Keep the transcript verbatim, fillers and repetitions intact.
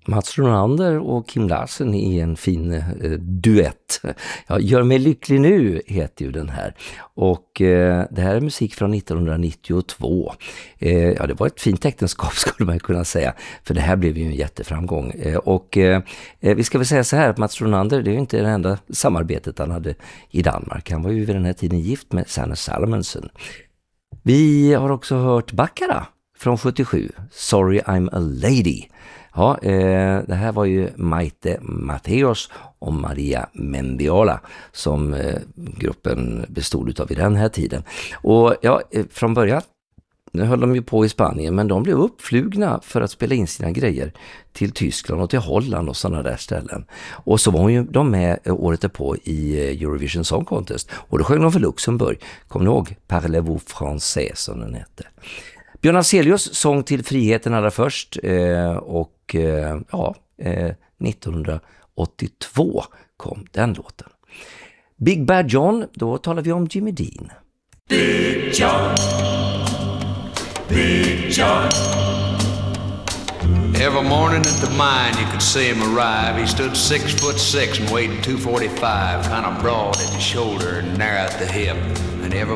Mats Ronander och Kim Larsen i en fin eh, duett. Ja, Gör mig lycklig nu heter ju den här. Och eh, det här är musik från nittonhundranittiotvå. Eh, ja, det var ett fint äktenskap skulle man kunna säga. För det här blev ju en jätteframgång. Eh, och eh, vi ska väl säga så här att Mats Ronander, det är ju inte det enda samarbetet han hade i Danmark. Han var ju vid den här tiden gift med Sanne Salomonsen. Vi har också hört Baccara från sjuttiosju. Sorry I'm a lady. Ja, eh, det här var ju Maite Matteos och Maria Mendiola som eh, gruppen bestod av i den här tiden. Och ja, eh, från början, nu höll de ju på i Spanien, men de blev uppflugna för att spela in sina grejer till Tyskland och till Holland och sådana där ställen. Och så var ju de med året därpå i Eurovision Song Contest. Och då sjöng de för Luxemburg. Kommer ni ihåg? Parlez-vous français som den hette. Björn Afzelius sång till friheten allra först eh, och eh, ja, eh, nittonhundraåttiotvå kom den låten. Big Bad John, då talar vi om Jimmy Dean. Big John, Big John. Every morning at the mine you could see him arrive. He stood six foot six and weighed two forty-five, kind of broad at the shoulder and narrow at the hip. And every